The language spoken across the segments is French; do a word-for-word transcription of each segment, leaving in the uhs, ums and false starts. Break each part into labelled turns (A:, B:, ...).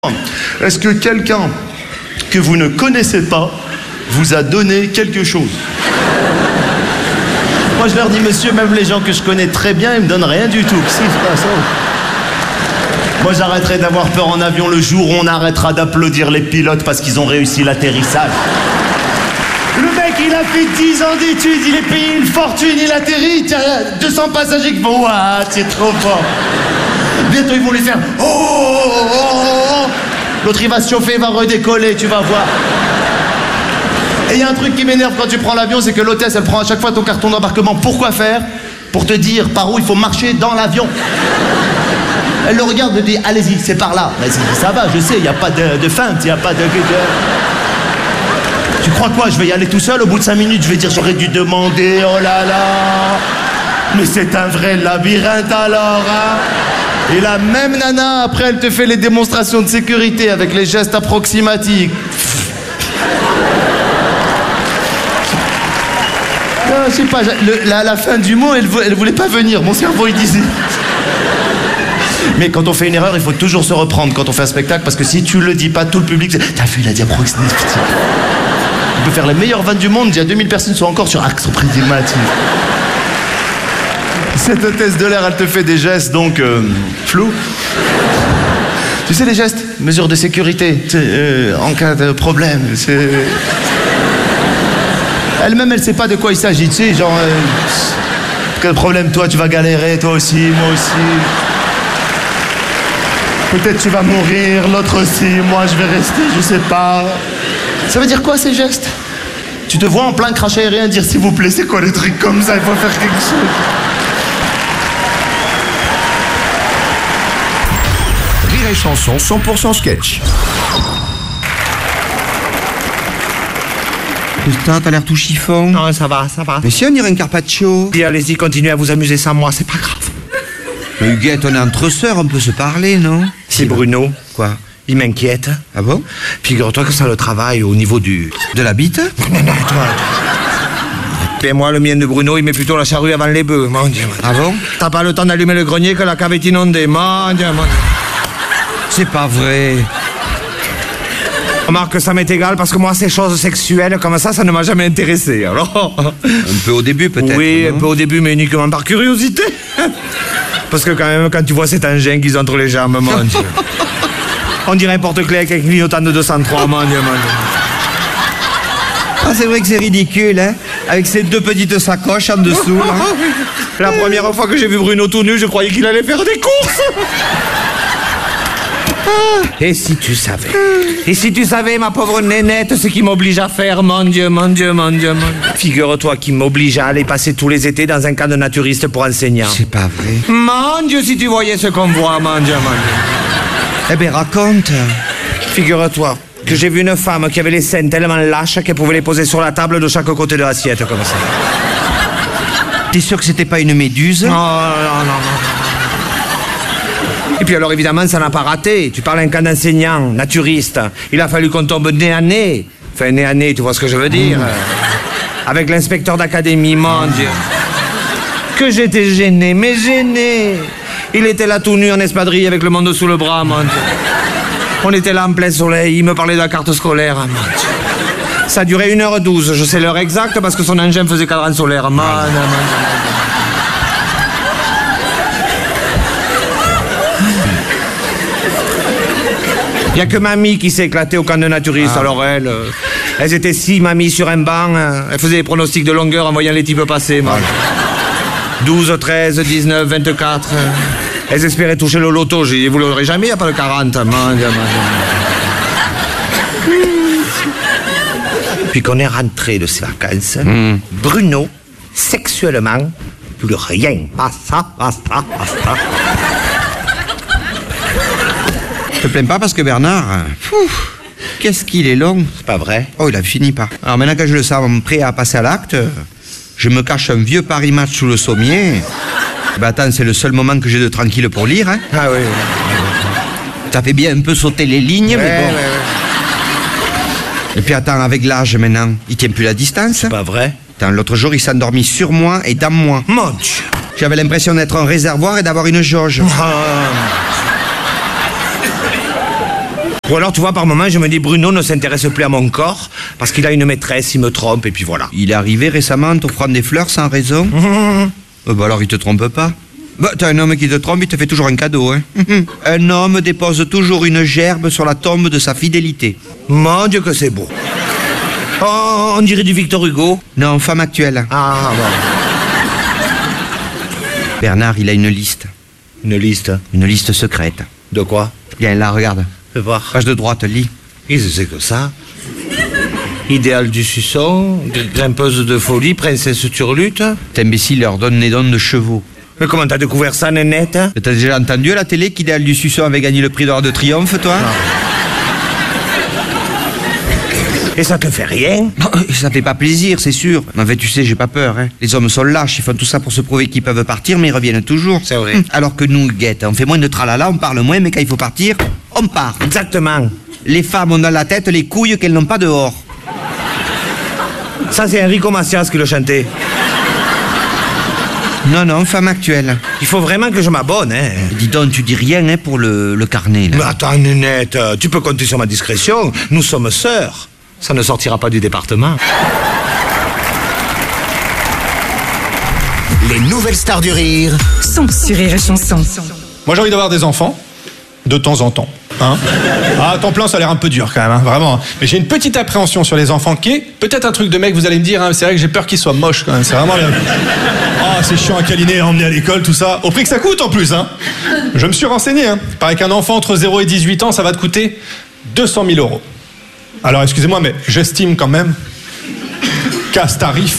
A: Est-ce que quelqu'un que vous ne connaissez pas vous a donné quelque chose?
B: Moi je leur dis, monsieur, même les gens que je connais très bien, ils me donnent rien du tout. Qu'est-ce qui se passe? Moi j'arrêterai d'avoir peur en avion le jour où on arrêtera d'applaudir les pilotes parce qu'ils ont réussi l'atterrissage. Le mec il a fait dix ans d'études, il est payé une fortune, il atterrit, il y a deux cents passagers qui vont, waouh, c'est trop fort. Bientôt ils vont lui faire, oh, oh, oh, oh, oh. L'autre il va se chauffer, il va redécoller, tu vas voir. Et il y a un truc qui m'énerve quand tu prends l'avion, c'est que l'hôtesse elle prend à chaque fois ton carton d'embarquement. Pourquoi faire? Pour te dire par où il faut marcher dans l'avion. Elle le regarde et dit, allez-y, c'est par là. Vas-y, ça va, je sais, il n'y a pas de, de feinte, il n'y a pas de, de... Tu crois quoi? Je vais y aller tout seul, au bout de cinq minutes, je vais dire, j'aurais dû demander, oh là là. Mais c'est un vrai labyrinthe alors, hein. Et la même nana, après, elle te fait les démonstrations de sécurité avec les gestes approximatifs. Non, je sais pas, le, la, la fin du mot, elle, elle voulait pas venir, mon cerveau il disait. Mais quand on fait une erreur, il faut toujours se reprendre quand on fait un spectacle, parce que si tu le dis pas, tout le public, t'as vu, il a dit approximatif. On peut faire les meilleures vannes du monde, il y a deux mille personnes qui sont encore sur axe approximatif. Cette hôtesse de l'air, elle te fait des gestes, donc, euh, flous. Tu sais les gestes? Mesures de sécurité, euh, en cas de problème, c'est... Elle-même, elle sait pas de quoi il s'agit, tu sais, genre... Euh, quel problème, toi, tu vas galérer, toi aussi, moi aussi. Peut-être tu vas mourir, l'autre aussi, moi je vais rester, je sais pas. Ça veut dire quoi, ces gestes? Tu te vois en plein crash aérien dire, s'il vous plaît, c'est quoi les trucs comme ça, il faut faire quelque chose.
C: Rire et Chanson cent pour cent sketch.
D: Putain, t'as l'air tout chiffon.
E: Non, ça va, ça va.
D: Mais si on dirait un carpaccio.
E: Et allez-y, continuez à vous amuser sans moi, c'est pas grave.
D: Mais Huguette, on est entre sœurs, on peut se parler, non?
E: C'est Bruno.
D: Quoi?
E: Il m'inquiète.
D: Ah bon?
E: Figure-toi que ça le travaille au niveau du...
D: De la bite?
E: Non, non, non, toi. Et moi, le mien de Bruno, il met plutôt la charrue avant les bœufs, mon Dieu.
D: Ah bon?
E: T'as pas le temps d'allumer le grenier que la cave est inondée, mon Dieu, mon Dieu.
D: C'est pas vrai.
E: Remarque que ça m'est égal parce que moi, ces choses sexuelles comme ça, ça ne m'a jamais intéressé, alors...
D: Un peu au début, peut-être.
E: Oui,
D: non?
E: un peu au début, mais uniquement par curiosité. Parce que quand même, quand tu vois cet engin qu'ils ont entre les jambes, mon Dieu. On dirait un porte-clés avec un clignotant de deux cent trois, mon Dieu, mon Dieu.
D: Ah, c'est vrai que c'est ridicule, hein? Avec ces deux petites sacoches en dessous, là.
E: La première fois que j'ai vu Bruno tout nu, je croyais qu'il allait faire des courses. Et si tu savais, et si tu savais, ma pauvre nénette, ce qui m'oblige à faire, mon Dieu, mon Dieu, mon Dieu, mon Dieu. Figure-toi qu'il m'oblige à aller passer tous les étés dans un camp de naturistes pour enseignants.
D: C'est pas vrai.
E: Mon Dieu, si tu voyais ce qu'on voit, mon Dieu, mon Dieu.
D: Eh ben, raconte.
E: Figure-toi que j'ai vu une femme qui avait les seins tellement lâches qu'elle pouvait les poser sur la table de chaque côté de l'assiette, comme ça.
D: T'es sûr que c'était pas une méduse?
E: Non, non, non, non. Et puis alors évidemment ça n'a pas raté. Tu parles d'un camp d'enseignants, naturistes. Il a fallu qu'on tombe nez à nez. Enfin nez à nez, tu vois ce que je veux dire? mmh. Avec l'inspecteur d'académie, mon Dieu. Que j'étais gêné, mais gêné. Il était là tout nu en espadrille avec le monde sous le bras, mon Dieu. On était là en plein soleil, il me parlait de la carte scolaire, mon Dieu. Ça a duré une heure douze, je sais l'heure exacte parce que son engin faisait cadran solaire, mon Dieu, mon Dieu. Il n'y a que mamie qui s'est éclatée au camp de naturistes. Ah. Alors elles, euh, elles étaient six mamies sur un banc. Euh, elles faisaient des pronostics de longueur en voyant les types passer. Ah. douze, treize, dix-neuf, vingt-quatre. Euh, elles espéraient toucher le loto. J'ai dit, vous l'aurez jamais, il n'y a pas le quarante. Man, man. Puis qu'on est rentré de ces vacances, mm. Bruno, sexuellement, plus rien. Basta, basta, basta.
D: Je te plains pas parce que Bernard, pouf, qu'est-ce qu'il est long.
E: C'est pas vrai.
D: Oh, il a fini pas. Alors maintenant que je le sens prêt à passer à l'acte, je me cache un vieux Paris Match sous le sommier. Ben attends, c'est le seul moment que j'ai de tranquille pour lire, hein.
E: Ah oui.
D: Ça fait bien un peu sauter les lignes,
E: ouais,
D: mais bon.
E: Ouais, ouais.
D: Et puis attends, avec l'âge maintenant, il tient plus la distance.
E: C'est pas vrai.
D: Attends, l'autre jour, il s'est endormi sur moi et dans moi.
E: Mon Dieu.
D: J'avais l'impression d'être un réservoir et d'avoir une jauge.
E: Ah. Ou alors, tu vois, par moment, je me dis, Bruno ne s'intéresse plus à mon corps parce qu'il a une maîtresse, il me trompe, et puis voilà.
D: Il est arrivé récemment t'offrant des fleurs sans raison.
E: Mmh.
D: Euh, bah alors il te trompe pas. Bah t'as un homme qui te trompe, il te fait toujours un cadeau, hein. Un homme dépose toujours une gerbe sur la tombe de sa fidélité.
E: Mon Dieu que c'est beau. Oh, on dirait du Victor Hugo.
D: Non, femme actuelle.
E: Ah, bon.
D: Bernard, il a une liste.
E: Une liste.
D: Une liste secrète.
E: De quoi?
D: Viens là, regarde.
E: Fais voir.
D: Page de droite, lis.
E: Qu'est-ce que c'est que ça? Idéal du suçon, grimpeuse de folie, princesse turlute.
D: Cet imbécile leur donne des dons de chevaux.
E: Mais comment t'as découvert ça, Nénette?
D: T'as déjà entendu à la télé qu'Idéal du Suçon avait gagné le prix d'or de triomphe, toi?
E: Et ça te fait rien?
D: Ça fait pas plaisir, c'est sûr. Mais en fait, tu sais, j'ai pas peur, hein. Les hommes sont lâches, ils font tout ça pour se prouver qu'ils peuvent partir, mais ils reviennent toujours.
E: C'est vrai.
D: Hum, Alors que nous, Guette, on fait moins de tralala, on parle moins, mais quand il faut partir, on part.
E: Exactement.
D: Les femmes ont dans la tête les couilles qu'elles n'ont pas dehors.
E: Ça, c'est Enrico Macias qui le chantait.
D: Non, non, femme actuelle.
E: Il faut vraiment que je m'abonne, hein.
D: Dis donc, tu dis rien, hein, pour le, le carnet, là.
E: Mais attends, Nénette, tu peux compter sur ma discrétion. Nous sommes sœurs. Ça ne sortira pas du département.
C: Les nouvelles stars du rire.
F: Sont sur Rire et Chanson.
G: Moi, j'ai envie d'avoir des enfants, de temps en temps. Hein ah, temps plein, ça a l'air un peu dur quand même, hein, vraiment. Mais j'ai une petite appréhension sur les enfants qui est peut-être un truc de mec, vous allez me dire, hein, c'est vrai que j'ai peur qu'ils soient moches quand même. C'est vraiment... Ah, c'est chiant à câliner, à emmener à l'école, tout ça. Au prix que ça coûte en plus, hein. Je me suis renseigné, hein. Il paraît qu'un enfant entre zéro et dix-huit ans, ça va te coûter deux cent mille euros. Alors, excusez-moi, mais j'estime quand même qu'à ce tarif,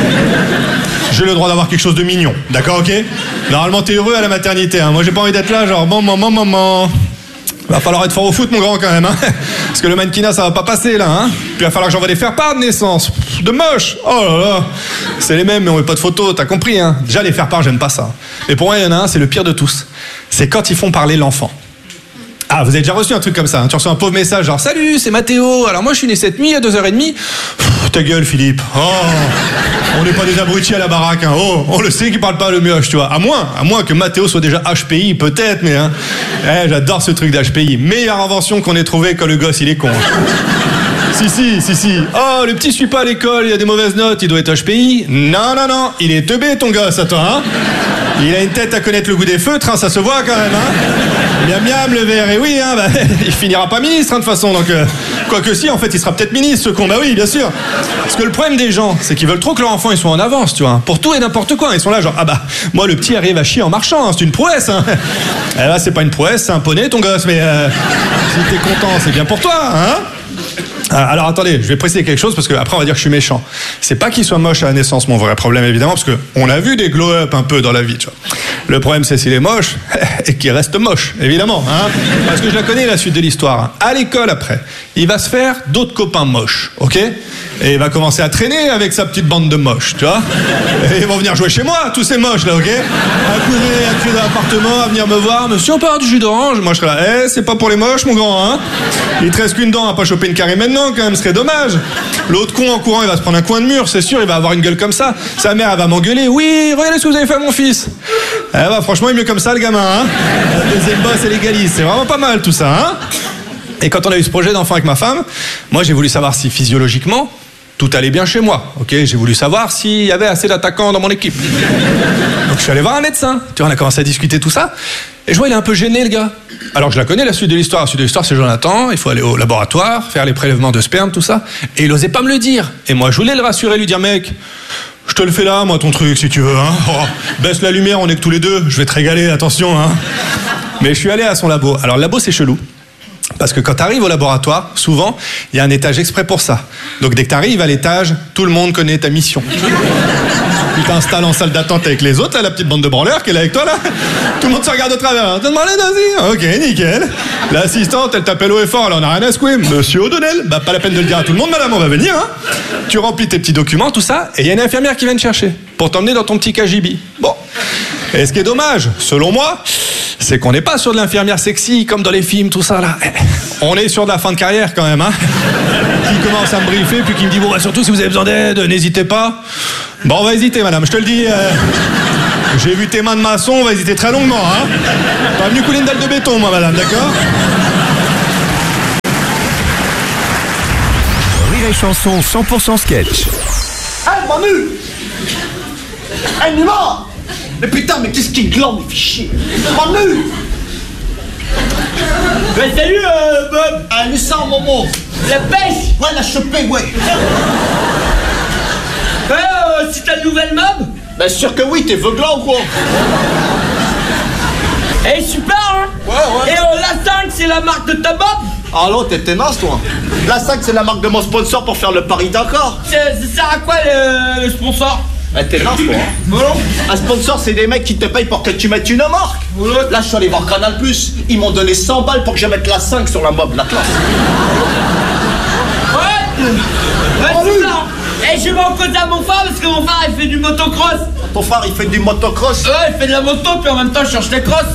G: j'ai le droit d'avoir quelque chose de mignon. D'accord, ok? Normalement, t'es heureux à la maternité, hein. Moi, j'ai pas envie d'être là, genre, maman, maman, maman. Va falloir être fort au foot, mon grand, quand même, hein. Parce que le mannequinat, ça va pas passer, là, hein. Puis il va falloir que j'envoie des faire-part de naissance. Pff, de moche. Oh là là. C'est les mêmes, mais on met pas de photos, t'as compris, hein. Déjà, les faire-part, j'aime pas ça. Mais pour moi, il y en a un, c'est le pire de tous. C'est quand ils font parler l'enfant. Ah, vous avez déjà reçu un truc comme ça, hein. Tu reçois un pauvre message genre « Salut, c'est Mathéo, alors moi je suis né cette nuit à deux heures trente. » Pff, ta gueule, Philippe. Oh, on n'est pas des abrutis à la baraque, hein. Oh, on le sait qu'il parle pas le mioche, tu vois. À moins, à moins que Mathéo soit déjà H P I, peut-être, mais hein. Eh, j'adore ce truc d'H P I. Meilleure invention qu'on ait trouvé quand le gosse, il est con. Si, si, si, si. Oh, le petit suit pas à l'école, il a des mauvaises notes, il doit être H P I. Non, non, non, il est teubé, ton gosse, à toi, hein. Il a une tête à connaître le goût des feutres, hein, ça se voit quand même, hein. Miam miam, le verre, et oui, hein, bah, il finira pas ministre, hein, de toute façon, donc... Euh, quoique si, en fait, il sera peut-être ministre, ce con, bah oui, bien sûr. Parce que le problème des gens, c'est qu'ils veulent trop que leur enfant, ils soient en avance, tu vois. Pour tout et n'importe quoi, ils sont là, genre, ah bah, moi, le petit arrive à chier en marchant, hein, c'est une prouesse, hein. Et là, c'est pas une prouesse, c'est un poney, ton gosse, mais... Euh, si t'es content, c'est bien pour toi, hein. Alors attendez, je vais préciser quelque chose parce que après on va dire que je suis méchant. C'est pas qu'il soit moche à la naissance mon vrai problème évidemment parce que on a vu des glow-up un peu dans la vie, tu vois. Le problème c'est s'il est moche et qu'il reste moche, évidemment, hein. Parce que je la connais la suite de l'histoire. Hein. À l'école après, il va se faire d'autres copains moches, ok? Et il va commencer à traîner avec sa petite bande de moches, tu vois. Et ils vont venir jouer chez moi, tous ces moches là, ok? À courir, à crier dans l'appartement, à venir me voir, monsieur on peut avoir du jus d'orange? Moi je serai là, eh c'est pas pour les moches mon grand, hein. Il te reste qu'une dent à pas choper une carré maintenant. Quand même, ce serait dommage. L'autre con en courant, il va se prendre un coin de mur, c'est sûr, il va avoir une gueule comme ça. Sa mère, elle va m'engueuler. Oui, regardez ce que vous avez fait à mon fils. Eh bah, franchement, il est mieux comme ça, le gamin, hein. La deuxième bosse et légaliste, c'est vraiment pas mal tout ça, hein. Et quand on a eu ce projet d'enfant avec ma femme, moi, j'ai voulu savoir si physiologiquement, tout allait bien chez moi, ok? J'ai voulu savoir s'il y avait assez d'attaquants dans mon équipe. Donc, je suis allé voir un médecin. Tu vois, on a commencé à discuter tout ça. Et je vois, il est un peu gêné, le gars. Alors, je la connais, la suite de l'histoire. La suite de l'histoire, c'est Jonathan. Il faut aller au laboratoire, faire les prélèvements de sperme, tout ça. Et il osait pas me le dire. Et moi, je voulais le rassurer, lui dire, mec, je te le fais là, moi, ton truc, si tu veux, hein. Oh, baisse la lumière, on est que tous les deux. Je vais te régaler, attention, hein. Mais je suis allé à son labo. Alors, le labo, c'est chelou. Parce que quand tu arrives au laboratoire, souvent, il y a un étage exprès pour ça. Donc, dès que tu arrives à l'étage, tout le monde connaît ta mission. Tu t'installes en salle d'attente avec les autres, là, la petite bande de branleurs qui est là avec toi, là. Tout le monde se regarde au travers. T'as demandé d'asie? Ok, nickel. L'assistante, elle t'appelle haut et fort, elle en a rien à secouer. Monsieur O'Donnell, bah pas la peine de le dire à tout le monde, madame, on va venir, hein. Tu remplis tes petits documents, tout ça, et il y a une infirmière qui vient te chercher pour t'emmener dans ton petit K J B. Bon. Et ce qui est dommage, selon moi, c'est qu'on n'est pas sur de l'infirmière sexy comme dans les films, tout ça, là. On est sur de la fin de carrière, quand même, hein. Qui commence à me briefer, puis qui me dit, bon, bah surtout si vous avez besoin d'aide, n'hésitez pas. Bon, on va hésiter, madame, je te le dis. Euh, j'ai vu tes mains de maçon, on va hésiter très longuement, hein. Pas venu couler une dalle de béton, moi, madame, d'accord?
C: et Chanson cent pour cent sketch.
A: Hey Manu! Hey Nima! Mais putain, mais qu'est-ce qui glande, il fait chier! Manu!
F: Bah salut euh, Bob.
A: Ah, lui ça, Momo!
F: La pêche.
A: Ouais, la chopé, ouais!
F: Ouais, euh, c'est ta nouvelle mob.
A: Bah sûr que oui, t'es veuglant ou quoi?
F: Eh super hein.
A: Ouais, ouais!
F: Et euh, la cinq c'est la marque de ta mob.
A: Ah non, t'es naze, toi! La cinq, c'est la marque de mon sponsor pour faire le Paris Dakar!
F: Ça sert à quoi le, le sponsor?
A: Ah, t'es naze, toi! Hein.
F: Bon.
A: Un sponsor, c'est des mecs qui te payent pour que tu mettes une marque!
F: Bon.
A: Là, je suis allé voir Canal plus, ils m'ont donné cent balles pour que je mette la cinq sur la mob, la classe!
F: Ouais. Ouais,
A: Oh,
F: c'est
A: oui.
F: ça. Et je vais en cause à mon frère parce que mon frère il fait du motocross.
A: Ton frère, il fait du motocross!
F: Ouais, il fait de la moto puis en même temps il cherche les crosses.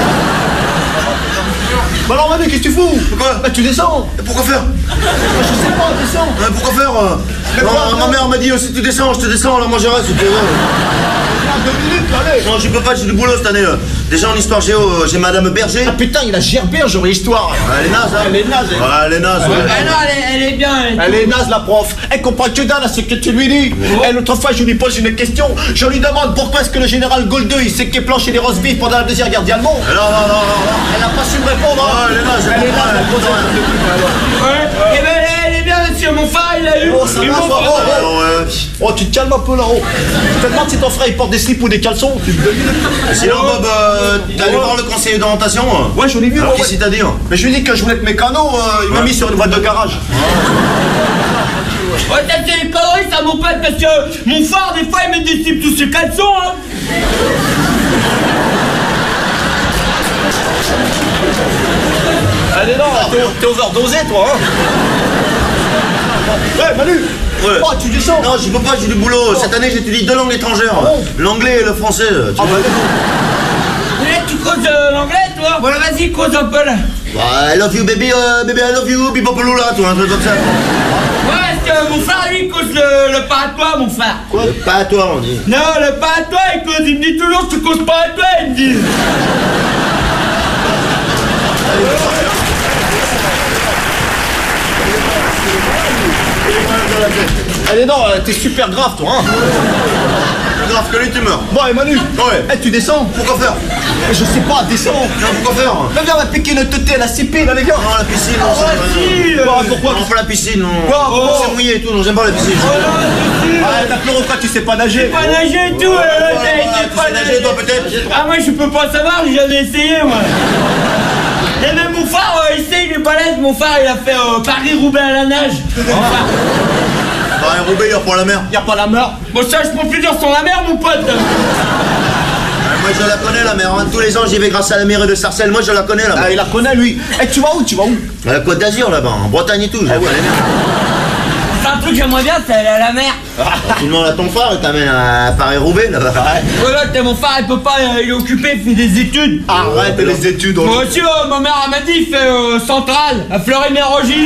A: Bah alors Manu, qu'est-ce que tu fous? Pourquoi? Bah tu descends!
H: Pourquoi faire?
A: Bah, je sais pas, descends!
H: Euh, Pourquoi faire euh
A: Mais
H: Non,
A: quoi,
H: ma
A: non
H: mère m'a dit, oh, si tu descends, je te descends, alors moi je reste. si tu veux.
A: Ah, deux minutes, allez!
H: Non, je peux pas, j'ai du boulot cette année. euh. Déjà en histoire géo, euh, j'ai Madame Berger.
A: Ah putain, il a gerbé, genre l'histoire!
H: Elle est naze, hein.
A: Elle est naze, elle.
H: Ouais, elle est naze, ouais.
F: Ah non, elle est, elle est bien. Elle est...
A: Elle est naze la prof, elle comprend que dalle à ce que tu lui dis. Et l'autre fois je lui pose une question, je lui demande pourquoi est-ce que le général Goldeux il s'est planché des roses vives pendant la deuxième guerre mondiale.
H: Non, non, non, non, non.
A: Elle n'a pas su me répondre.
H: Ah, elle est naze,
A: Elle est naze, elle pose
F: Ouais. Eh ben elle est bien monsieur, mon frère il a eu.
A: Oh, ça
F: Ils
A: va,
F: m'ont
A: toi,
F: fait-
A: oh, oh.
H: Oh, ouais.
A: Oh, tu te calmes un peu là-haut. Je te demande si ton frère il porte des slips ou des caleçons. Tu me donnes.
H: Sinon, Bob, euh, t'es allé voir le conseiller d'orientation euh
A: Ouais, je l'ai vu.
H: Alors,
A: ouais,
H: qu'est-ce
A: ouais.
H: qu'il t'a dit hein
A: Mais je lui ai dit que je voulais être mécano, euh, il m'a mis sur une voie de garage.
F: Ouais, t'as fait des conneries ça mon pote parce que mon frère des fois il met des slips sous ses caleçons hein.
A: Allez, non, t'es- t'es overdosé, toi, hein. Ouais, Manu.
H: Ouais.
A: Oh, tu descends.
H: Non, je peux pas, j'ai du boulot. Cette année, j'étudie deux langues étrangères.
A: bon
H: L'anglais et le français. tu
A: Ah,
H: vois.
A: bah,
F: Eh, tu causes euh, l'anglais toi. Voilà vas-y cause un peu là.
H: Bah, I love you, baby, euh, baby, I love you, bipopoloula, toi, un truc comme ça.
F: Ouais parce que mon frère lui il cause le, le pas à toi mon frère.
H: Quoi Pas à toi, on dit.
F: Non le pas à toi il cause, il me dit toujours tu causes pas à toi il me dit.
A: Allez, non, euh, t'es super grave, toi, hein.
H: Plus grave que lui, tu meurs.
A: Bon, et Manu.
H: Ouais.
A: Eh, tu descends.
H: Pourquoi faire
A: Mais je sais pas, descends.
H: Non, pourquoi faire
A: Mais viens, on va piquer une teuté à la C P, là, les gars.
H: Non, la piscine, non,
A: Ah,
H: ça
A: si,
H: me-
A: euh, bah, pourquoi
H: Non, pas la piscine, non.
A: Quoi, pourquoi
H: C'est mouillé et tout, non, j'aime pas la piscine.
A: Ah, t'as pleuré quoi, tu sais pas nager.
F: Pas nager et tout, euh,
H: Ouais,
F: t'as été
H: tu
F: pas
H: sais nager, toi, peut-être
F: Ah moi je peux pas savoir, j'ai jamais essayé moi. Et même mon frère, euh, il sait, il est balèze, mon frère il a fait euh, Paris-Roubaix à la nage. Enfin,
H: Bah, un Roubaix, il pour la mer.
A: Y a pas la mort.
F: bon ça je peux plus dire sur la mer mon pote.
H: Moi, je la connais, la mer. hein. Tous les ans, j'y vais grâce à la mairie de Sarcelles. Moi, je la connais, la mer.
A: Ah, il la connaît, lui. Eh, tu vas où, tu vas où?
H: À la Côte d'Azur, là-bas, en Bretagne et tout. je la connais bien.
F: C'est un truc que j'aimerais bien, c'est aller à la mer.
H: Tu demandes à ton frère, il t'amène à Paris-Roubaix, là-bas.
F: Voilà, t'es mon frère, il peut pas, euh, il est occupé, il fait des études.
A: Arrête les études. on-
F: Moi aussi, euh, ma mère elle m'a dit, il fait euh, centrale, à Fleury-Mérogis.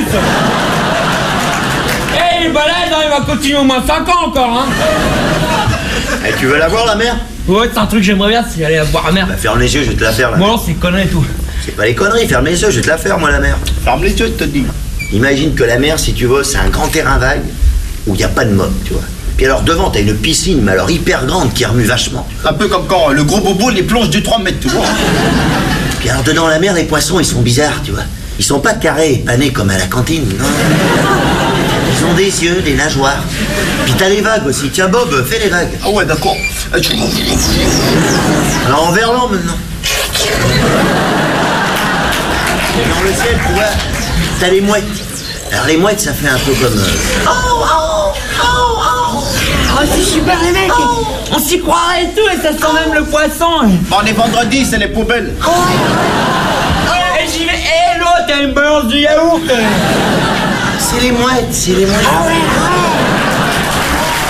F: Eh, il est balèze, hein, il va continuer au moins cinq ans encore, hein.
H: Eh, tu veux la voir, la mer?
F: Ouais, c'est un truc que j'aimerais bien, c'est aller voir la mer.
H: Bah, ferme les yeux, je vais te la faire, là.
F: Bon, alors, c'est conneries et tout.
H: C'est pas les conneries, ferme les yeux, je vais te la faire, moi, la mer.
A: Ferme les yeux, je te dis.
H: Imagine que la mer, si tu veux, c'est un grand terrain vague où il n'y a pas de mob, tu vois. Puis alors devant, t'as une piscine, mais alors hyper grande, qui remue vachement.
A: Un peu comme quand euh, le gros bobo les plonge du trois mètres, tu vois.
H: Puis alors dedans la mer, les poissons, ils sont bizarres, tu vois. Ils sont pas carrés et panés comme à la cantine, non. Ils ont des yeux, des nageoires. Puis t'as les vagues aussi. Tiens Bob, fais les vagues.
A: Ah ouais, d'accord. Eh, tu-
H: Alors en verlan maintenant. Et dans le ciel, tu vois, t'as les mouettes. Alors les mouettes, ça fait un peu comme... euh,
F: Oh, c'est super les mecs. On s'y croirait et tout, et ça sent même le poisson.
A: Bon, on est vendredi, c'est les poubelles.
F: Et j'y vais, et l'autre, t'as une balance de yaourt.
H: C'est les mouettes, c'est les mouettes.